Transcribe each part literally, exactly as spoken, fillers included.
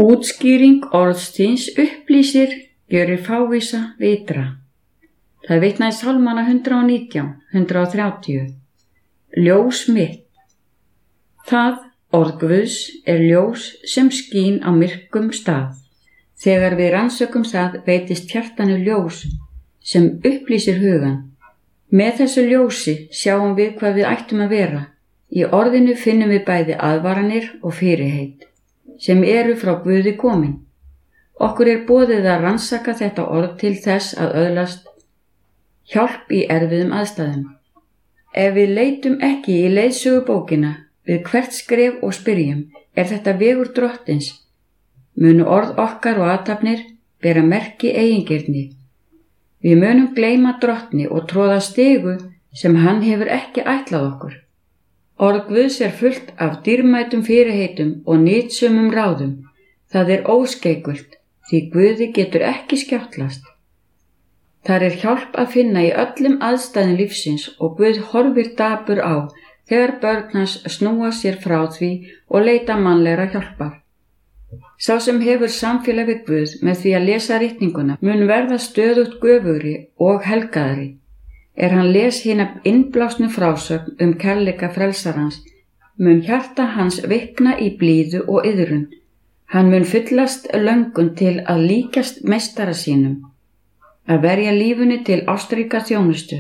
Útskýring orðsins upplýsir, gjörir fávísa vitra. Það vitnar í Sálmana hundrað og nítján, hundrað og þrjátíu. Ljós mitt. Það, orð Guðs, er ljós sem skín á myrkum stað. Þegar við rannsökum það veitist hjartanu ljós sem upplýsir hugan. Með þessu ljósi sjáum við hvað við ættum að vera. Í orðinu finnum við bæði aðvaranir og fyrirheit, sem eru frá Guði komin. Okkur er boðið að rannsaka þetta orð til þess að öðlast hjálp í erfiðum aðstæðum. Ef við leitum ekki í leiðsögubókina við hvert skref og spyrjum, er þetta vegur Drottins, munu orð okkar og athafnir bera merki eigingirni. Við munum gleyma Drottni og tróða stigu sem hann hefur ekki ætlað okkur. Orð Guðs er fullt af dýrmætum fyrirheitum og nytsumum ráðum. Það er óskeikult, því Guði getur ekki skjáttlast. Þar er hjálp að finna í öllum aðstæðum lífsins og Guð horfir dapur á þegar börn hans snúa sér frá því og leita mannlegra hjálpar. Sá sem hefur samfélag við Guð með því að lesa ritninguna mun verða stöðugt göfugri og helgaðri. Er hann les hina innblásnu frásögn um kærleika frelsarans, mun hjarta hans vikna í blíðu og iðrun. Hann mun fyllast löngun til að líkjast meistara sínum, að verja lífinu til ástríka þjónustu.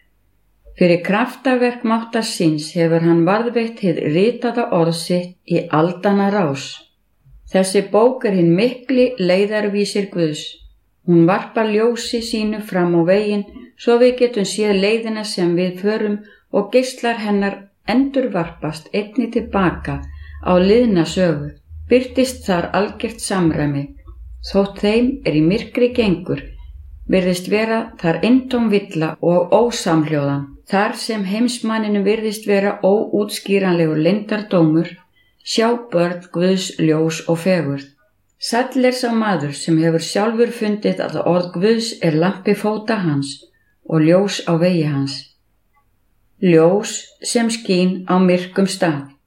Fyrir kraftaverk máttar síns hefur hann varðveitt hið ritaða orð sitt í aldanna rás. Þessi bók er hinn mikli leiðarvísir Guðs. Hún varpar ljósi sínu fram á veginn svo við getum séð leiðina sem við förum og geislar hennar endurvarpast einnig tilbaka á liðna sögu. Birtist þar algert samræmi. Þótt þeim er í myrkri gengur, virðist vera þar eintóm villa og ósamhljóðan. Þar sem heimsmanninu virðist vera óútskýranlegur leyndardómur, sjá börn Guðs ljós og fegurð. Sæll er sá maður sem hefur sjálfur fundið að orð Guðs er lampi fóta hans og ljós á vegi hans. Ljós sem skín á myrkum stað.